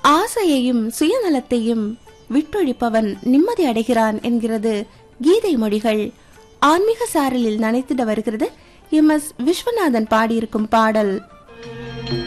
ஆசையையும் சுயநலத்தையும் விட்டொழிப்பவன் நிம்மதி அடைகிறான் என்கிறது கீதை மொழிகள். ஆன்மீக சாரலில் நனைத்திட வருகிறது எம் எஸ் விஸ்வநாதன் பாடியிருக்கும் பாடல்